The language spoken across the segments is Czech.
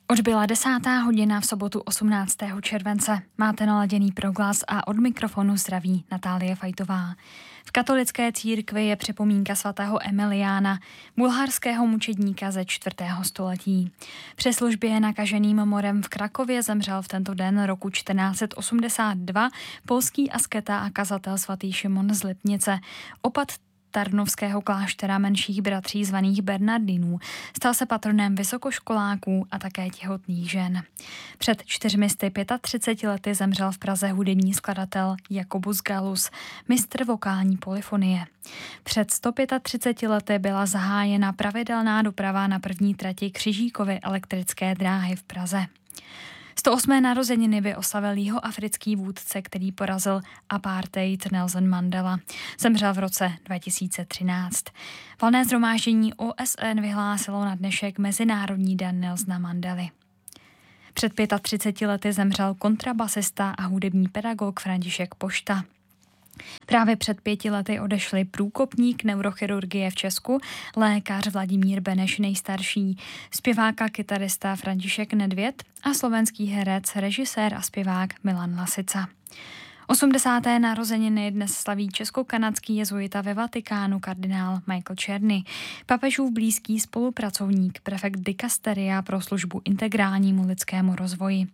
Odbyla 10. hodina v sobotu 18. července. Máte naladěný Proglas a od mikrofonu zdraví Natálie Fajtová. V katolické církvi je připomínka svatého Emiliána, bulharského mučedníka ze 4. století. Při službě nakaženým morem v Krakově zemřel v tento den roku 1482 polský asketa a kazatel svatý Šimon z Lipnice. Opat Tarnovského kláštera menších bratří zvaných Bernardinů stal se patronem vysokoškoláků a také těhotných žen. Před 435 lety zemřel v Praze hudební skladatel Jakobus Gallus, mistr vokální polyfonie. Před 135 lety byla zahájena pravidelná doprava na první trati Křižíkovy elektrické dráhy v Praze. 108. narozeniny by oslavil jihoafrický vůdce, který porazil apartheid Nelson Mandela. Zemřel v roce 2013. Valné shromáždění OSN vyhlásilo na dnešek Mezinárodní den Nelsona Mandely. Před 35 lety zemřel kontrabasista a hudební pedagog František Pošta. Právě před 5 lety odešli průkopník neurochirurgie v Česku, lékař Vladimír Beneš nejstarší, zpěvák a kytarista František Nedvěd a slovenský herec, režisér a zpěvák Milan Lasica. 80. narozeniny dnes slaví česko-kanadský jezuita ve Vatikánu kardinál Michael Czerny, papežův blízký spolupracovník, prefekt dikasteria pro službu integrálnímu lidskému rozvoji.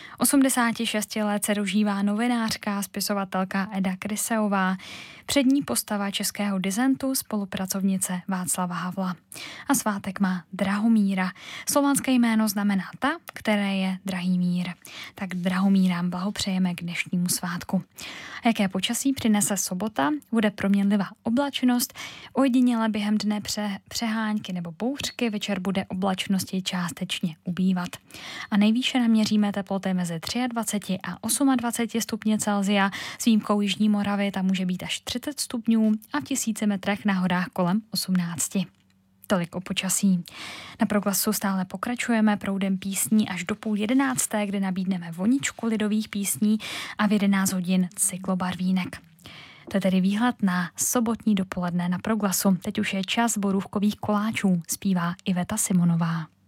86 let se dožívá novinářka a spisovatelka Eda Kryseová, přední postava českého disentu, spolupracovnice Václava Havla. A svátek má Drahomíra. Slovanské jméno znamená ta, které je drahý mír. Tak Drahomírám blahopřejeme k dnešnímu svátku. Jaké počasí přinese sobota? Bude proměnlivá oblačnost, ojediněle během dne přehánky nebo bouřky, večer bude oblačnosti částečně ubývat. A nejvýše naměříme teploty mezi 23 a 28 stupně Celsia, s výjimkou Jižní Moravy, tam může být až 30 stupňů a v 1000 metrech na horách kolem 18. Tolik o počasí. Na Proglasu stále pokračujeme proudem písní až do 10:30, kde nabídneme voničku lidových písní a v 11 hodin cyklobarvínek. To je tedy výhled na sobotní dopoledne na Proglasu. Teď už je čas borůvkových koláčů, zpívá Iveta Simonová.